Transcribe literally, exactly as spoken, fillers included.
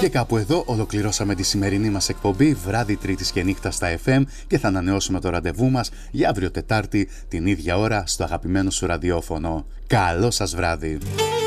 Και κάπου εδώ ολοκληρώσαμε τη σημερινή μας εκπομπή βράδυ Τρίτης και νύχτα στα εφ εμ και θα ανανεώσουμε το ραντεβού μας για αύριο Τετάρτη την ίδια ώρα στο αγαπημένο σου ραδιόφωνο. Καλό σας βράδυ!